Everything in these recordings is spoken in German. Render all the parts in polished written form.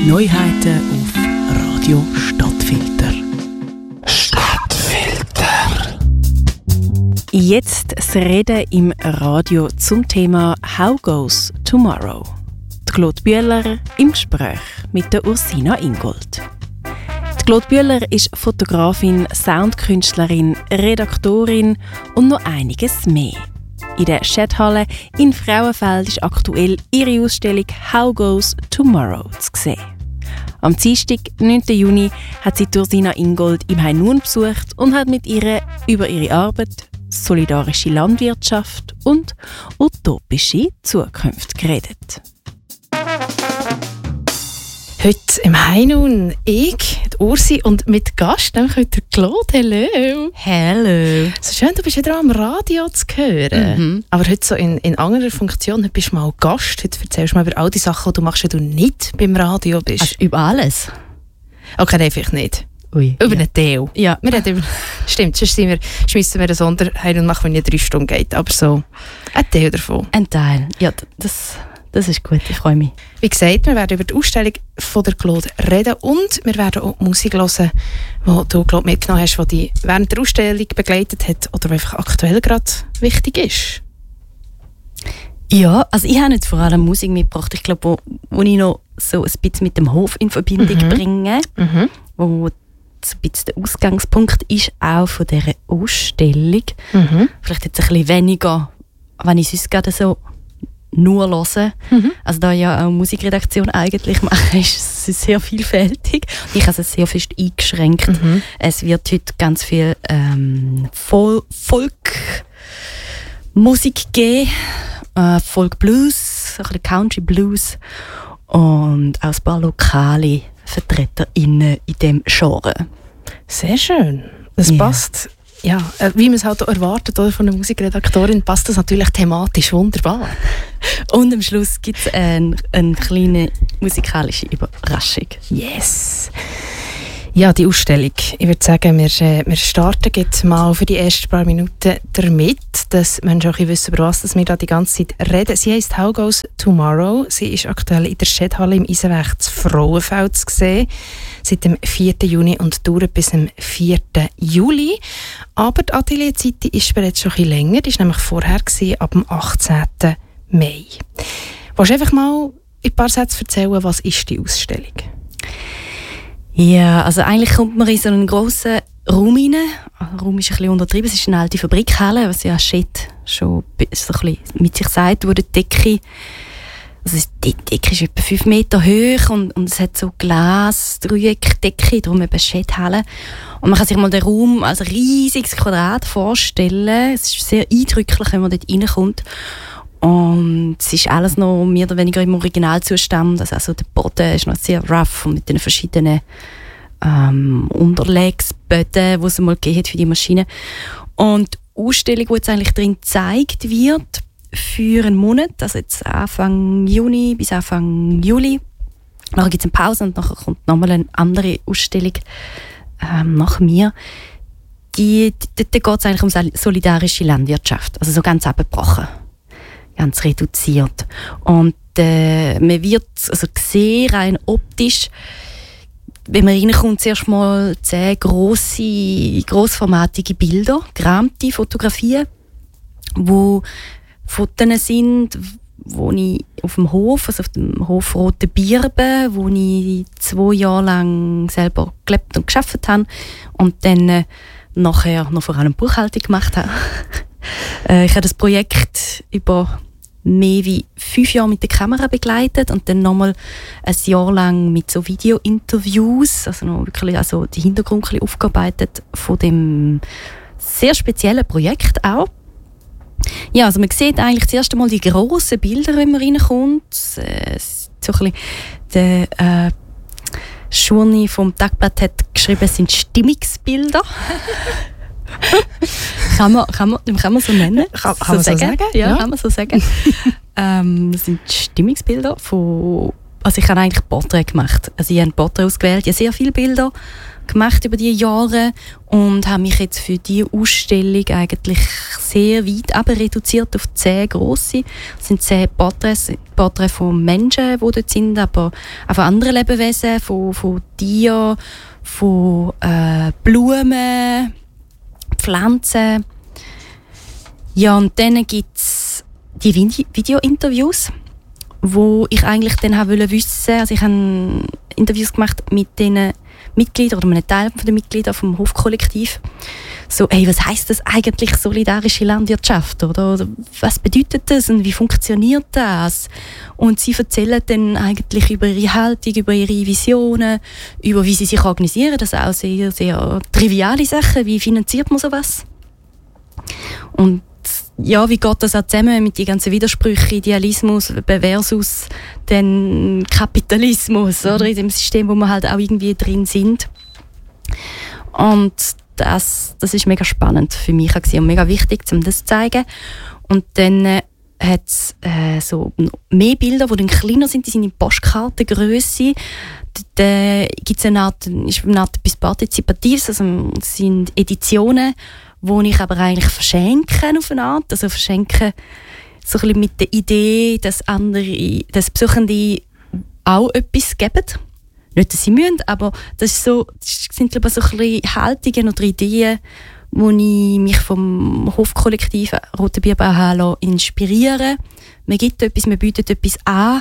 Neuheiten auf Radio Stadtfilter. Stadtfilter. Jetzt das Reden im Radio zum Thema «How goes tomorrow?» Die Claude Bühler im Gespräch mit der Ursina Ingold. Die Claude Bühler ist Fotografin, Soundkünstlerin, Redaktorin und noch einiges mehr. In der Schädhalle in Frauenfeld ist aktuell ihre Ausstellung «How goes tomorrow» zu sehen. Am Dienstag, 9. Juni, hat sie Ursina Ingold im Hainun besucht und hat mit ihr über ihre Arbeit, solidarische Landwirtschaft und utopische Zukunft geredet. Heute im Hainun ich, die Ursi und mit Gast, nämlich heute Claude. Hallo. Hallo. So schön, du bist wieder am Radio zu hören. Mhm. Aber heute so in anderer Funktion. Heute bist du mal Gast. Heute erzählst du mal über all die Sachen, die du machst, wenn du nicht beim Radio bist. Also über alles? Okay, nein, vielleicht nicht. Ui, über einen Teil. Ja. Wir reden über, stimmt, sonst schmissen wir einen Sonderheim und machen, wenn nicht 3 Stunden geht. Aber so ein Teil davon. Ein Teil. Ja, das ist gut, ich freue mich. Wie gesagt, wir werden über die Ausstellung von der Claude reden und wir werden auch Musik hören, die du, Claude, mitgenommen hast, die dich während der Ausstellung begleitet hat oder die einfach aktuell gerade wichtig ist. Ja, also ich habe jetzt vor allem Musik mitgebracht, ich glaube, wo ich noch so ein bisschen mit dem Hof in Verbindung bringe, wo so ein bisschen der Ausgangspunkt ist, auch von dieser Ausstellung. Vielleicht jetzt ein bisschen weniger, wenn ich sonst gerade so nur hören. Also da ja auch Musikredaktion eigentlich mache, ist es sehr vielfältig. Ich habe es sehr fest eingeschränkt. Es wird heute ganz viel Folk-Musik geben, Folk-Blues, ein bisschen Country-Blues und auch ein paar lokale VertreterInnen in diesem Genre. Sehr schön. Das passt. Ja, wie man es halt auch erwartet oder, von einer Musikredaktorin, passt das natürlich thematisch wunderbar. Und am Schluss gibt es eine kleine musikalische Überraschung. Yes! Ja, die Ausstellung. Ich würde sagen, wir starten jetzt mal für die ersten paar Minuten damit, dass Menschen auch wissen, über was wir da die ganze Zeit reden. Sie heisst «How goes tomorrow?» Sie ist aktuell in der Schädhalle im Eisenweg zu Frauenfeld zu sehen. Seit dem 4. Juni und dauert bis zum 4. Juli. Aber die Atelierzeit ist bereits schon ein bisschen länger. Die war nämlich vorher, ab dem 18. Mai. Willst du einfach mal in ein paar Sätzen erzählen, was ist die Ausstellung? Ja, also eigentlich kommt man in so einen grossen Raum rein. Der Raum ist ein bisschen untertrieben. Es ist eine alte Fabrikhalle, was ja Shed schon so ein bisschen mit sich sagt, wo die Decke, also die Decke ist etwa 5 Meter hoch und es hat so Glas-Dreieckdecke, darum eben Shedhalle. Und man kann sich mal den Raum als riesiges Quadrat vorstellen. Es ist sehr eindrücklich, wenn man dort reinkommt. Und es ist alles noch mehr oder weniger im Originalzustand. Also der Boden ist noch sehr rough und mit den verschiedenen Unterlegsböden, die es mal gegeben hat für die Maschine. Und die Ausstellung, die jetzt eigentlich drin gezeigt wird, für einen Monat, also jetzt Anfang Juni bis Anfang Juli. Nachher gibt es eine Pause und nachher kommt nochmal eine andere Ausstellung nach mir. Dort geht es eigentlich um solidarische Landwirtschaft, also so ganz abgebrochen, ganz reduziert. Und man wird also sehen, rein optisch, wenn man reinkommt, zuerst mal 10 grossformatige Bilder, gerahmte Fotografien, wo Fotos sind, wo ich auf dem Hof, also auf dem Hof Rote Birben, wo ich 2 Jahre lang selber gelebt und gearbeitet habe und dann nachher noch vor allem Buchhaltung gemacht habe. Ich habe das Projekt über mehr wie 5 Jahre mit der Kamera begleitet und dann nochmal ein Jahr lang mit so Video-Interviews, also noch wirklich also die Hintergrund ein bisschen aufgearbeitet von dem sehr speziellen Projekt auch. Ja, also man sieht eigentlich das erste Mal die grossen Bilder, wenn man reinkommt. So ein bisschen der Schurni vom Tagblatt hat geschrieben, es sind Stimmungsbilder. kann man so nennen? Kann man so sagen? Ja, kann man so sagen. Das sind Stimmungsbilder von... Also ich habe eigentlich Porträts gemacht. Also ich habe ein Porträt ausgewählt. Ich habe sehr viele Bilder gemacht über die Jahre und habe mich jetzt für die Ausstellung eigentlich sehr weit reduziert auf 10 grosse. Das sind 10 Porträts von Menschen, die dort sind, aber auch von anderen Lebewesen, von Tieren, von Blumen, Pflanzen. Ja, und dann gibt es die Video-Interviews, wo ich eigentlich dann wollte wissen, also ich habe Interviews gemacht mit den Mitgliedern oder einem Teil der Mitglieder vom Hofkollektiv. So, hey, was heisst das eigentlich, solidarische Landwirtschaft? Oder was bedeutet das und wie funktioniert das? Und sie erzählen dann eigentlich über ihre Haltung, über ihre Visionen, über wie sie sich organisieren. Das sind auch sehr, sehr triviale Sachen. Wie finanziert man sowas? Und ja, wie geht das auch zusammen mit den ganzen Widersprüchen, Idealismus versus den Kapitalismus, oder, in dem System, wo wir halt auch irgendwie drin sind. Und das ist mega spannend für mich und mega wichtig, um das zu zeigen. Und dann hat es so mehr Bilder, die dann kleiner sind, die sind in Postkartengrösse. Da gibt es eine Art etwas Partizipatives, also es sind Editionen, wo ich aber eigentlich verschenke auf eine Art. Also verschenke so ein bisschen mit der Idee, dass Besuchende auch etwas geben. Nicht, dass sie müssen, aber das sind glaube ich, so ein bisschen Haltungen oder Ideen, wo ich mich vom Hofkollektiv Rote Bierbau inspirieren. Man gibt etwas, man bietet etwas an.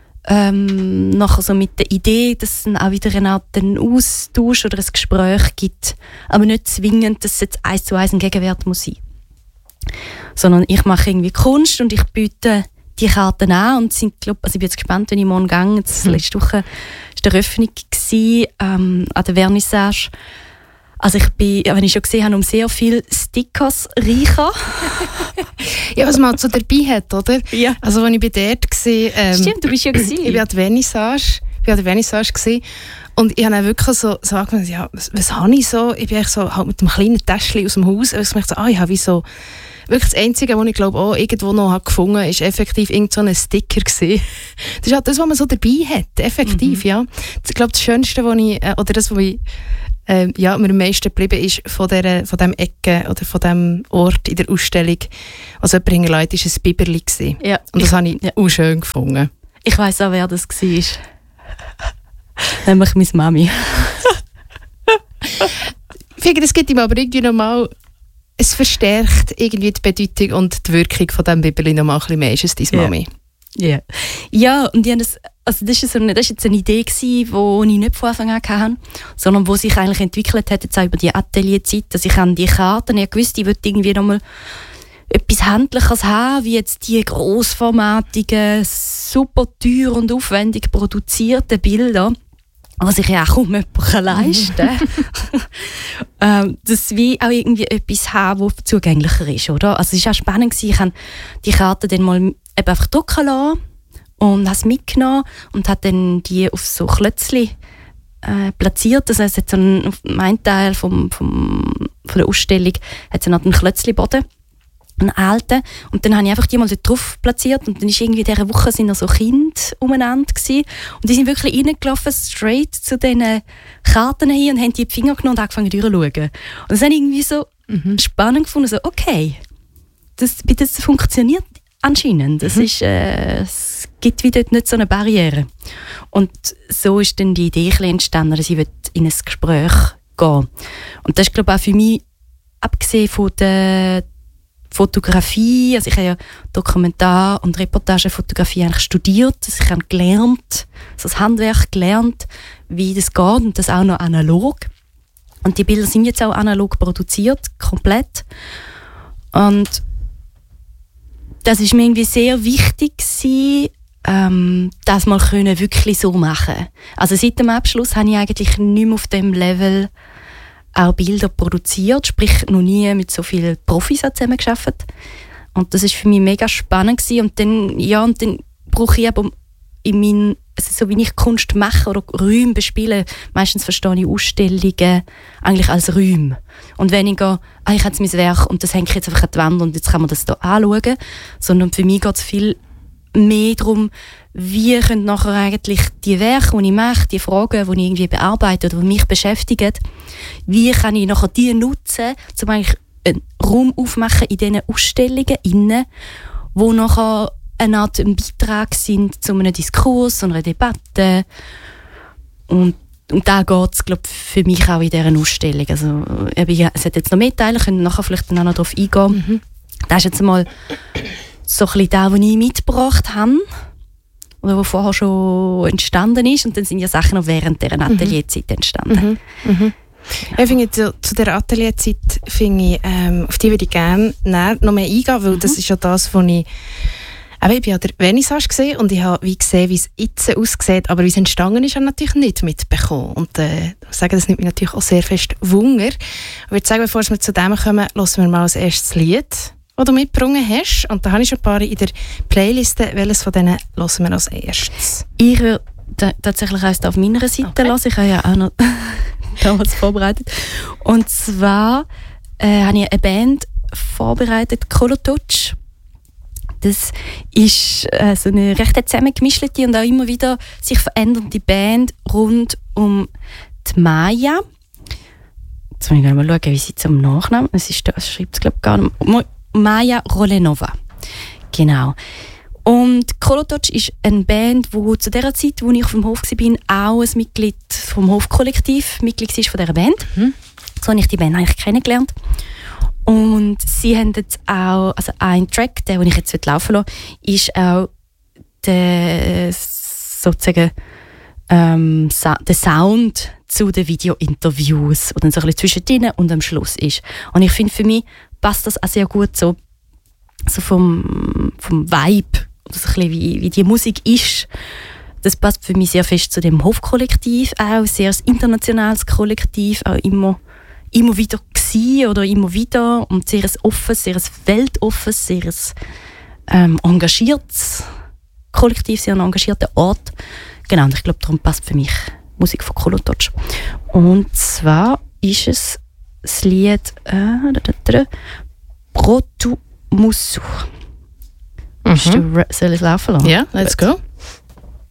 Nachher so mit der Idee, dass es dann auch wieder eine Art Austausch oder ein Gespräch gibt. Aber nicht zwingend, dass es jetzt 1:1 ein Gegenwert muss sein. Sondern ich mache irgendwie Kunst und ich biete die Karten an und sind, also ich bin jetzt gespannt, wenn ich morgen gehe. Letzte Woche war die Eröffnung an der Vernissage. Also wenn ich schon gesehen habe, sehr viele Stickers reicher. Ja, was man so dabei hat, oder? Ja. Also als ich bei dort war... Stimmt, du bist ja gewesen. Ich war an der Vernissage gewesen, und ich habe dann wirklich so gesagt, ja, was habe ich so? Ich bin eigentlich so halt mit einem kleinen Täschchen aus dem Haus. Und ich dachte so, ich habe wie so... Wirklich das Einzige, was ich glaube auch irgendwo noch gefunden habe, ist effektiv irgend so ein Sticker gewesen. Das ist halt das, was man so dabei hat, effektiv, ja. Ich glaube, das Schönste, was ich, oder das, was ich, mir am meisten geblieben ist von diesem Ecke oder von diesem Ort in der Ausstellung, was jemand hingelegt ist, ein Biberli gewesen. Ja. Und das habe ich auch schön gefunden. Ich weiss auch, wer das war. Nämlich meine Mami. Ich finde, es gibt ihm aber irgendwie nochmal... Es verstärkt irgendwie die Bedeutung und die Wirkung von diesem Biberli noch mal ein bisschen mehr. Ist es deine Mami? Yeah. Ja, und die haben das ist jetzt eine Idee gewesen, die ich nicht von Anfang an hatte, sondern die sich eigentlich entwickelt hat, jetzt auch über die Atelierzeit. Also ich habe die Karten, ich wusste, ich wollte irgendwie noch mal etwas Handliches haben, wie jetzt die grossformatigen, super teuer und aufwendig produzierten Bilder, was sich ja auch kaum jemand leisten kann. Dass wir auch irgendwie etwas haben, das zugänglicher ist, oder? Also es war auch spannend, ich habe die Karte dann mal eben einfach drucken lassen und habe es mitgenommen und habe dann die auf so Klötzchen platziert. Das heisst, jetzt auf meinem Teil von der Ausstellung hat es einen Klötzchenboden, einen alten. Und dann habe ich einfach die mal dort drauf platziert und dann ist irgendwie in dieser Woche sind noch so Kinder umeinander gewesen. Und die sind wirklich reingelaufen, straight zu diesen Karten hin und haben die Finger genommen und angefangen durchzuschauen. Und das habe ich irgendwie so spannend gefunden, so okay, das funktioniert anscheinend. Das ist, es gibt wie dort nicht so eine Barriere. Und so ist dann die Idee entstanden, dass ich in ein Gespräch gehen. Und das ist, glaube ich, auch für mich, abgesehen von der Fotografie, also ich habe ja Dokumentar- und Reportagefotografie eigentlich studiert, also ich habe gelernt, also das Handwerk gelernt, wie das geht und das auch noch analog. Und die Bilder sind jetzt auch analog produziert, komplett. Und das ist mir irgendwie sehr wichtig gewesen, das mal können wirklich so machen. Also seit dem Abschluss habe ich eigentlich nicht mehr auf dem Level auch Bilder produziert, sprich noch nie mit so vielen Profis zusammengearbeitet. Und das ist für mich mega spannend gewesen. Und dann brauche ich aber so wie ich Kunst mache oder Räume bespiele, meistens verstehe ich Ausstellungen eigentlich als Räume. Und weniger, ich habe jetzt mein Werk und das hänge ich jetzt einfach an die Wand und jetzt kann man das hier anschauen. Sondern für mich geht es viel mehr darum, wie können nachher eigentlich die Werke, die ich mache, die Fragen, die ich irgendwie bearbeite oder die mich beschäftigen, wie kann ich nachher die nutzen, um eigentlich einen Raum aufmachen in diesen Ausstellungen, wo nachher eine Art ein Beitrag sind zu einem Diskurs, einer Debatte. Und da geht es, glaube ich, für mich auch in dieser Ausstellung. Also, es hat jetzt noch mehr Teile, können nachher vielleicht dann auch noch darauf eingehen. Mhm. Das ist jetzt mal so ein bisschen das, was ich mitgebracht habe. Oder was vorher schon entstanden ist. Und dann sind ja Sachen noch während dieser Atelierzeit entstanden. Mhm. Mhm. Ich finde, zu dieser Atelierzeit auf die würde ich gerne noch mehr eingehen, weil das ist ja das, was ich... Aber ich habe ja den Vernissage gesehen und ich habe gesehen, wie es jetzt aussieht, aber wie es entstanden ist, habe ich natürlich nicht mitbekommen. Und das nimmt mich natürlich auch sehr fest Wunder. Ich würde sagen, bevor wir zu dem kommen, hören wir mal als erstes Lied, das du mitgebracht hast. Und da habe ich schon ein paar in der Playliste. Welches von denen hören wir als erstes? Ich würde tatsächlich eins auf meiner Seite hören. Ich habe ja auch noch damals vorbereitet. Und zwar habe ich eine Band vorbereitet, Kolotouch. Das ist so eine recht zusammengemischte und auch immer wieder sich verändernde Band rund um die Maya. Jetzt muss ich mal schauen, wie sie zum Nachnamen. Es schreibt es, glaube ich, gar nicht. Maya Rolenova. Genau. Und Kolotouch ist eine Band, die zu der Zeit, als ich auf dem Hof war, auch ein Mitglied vom Hofkollektiv Mitglied war von dieser Band. So habe ich die Band eigentlich kennengelernt. Und sie haben jetzt auch, also ein Track, den ich jetzt laufen lassen will, ist auch der, sozusagen, der Sound zu den Video-Interviews, der dann so ein bisschen zwischendrin und am Schluss ist. Und ich finde, für mich passt das auch sehr gut so vom Vibe, oder so ein bisschen wie die Musik ist. Das passt für mich sehr fest zu dem Hofkollektiv auch, sehr internationales Kollektiv, auch immer wieder gewesen oder immer wieder und sehr offenes, sehr weltoffenes, sehr engagiertes Kollektiv, sehr ein engagierter Ort. Genau, und ich glaube, darum passt für mich Musik von Kolotouch. Und zwar ist es das Lied Protu Musu. Soll ich es laufen lassen? Ja, let's go.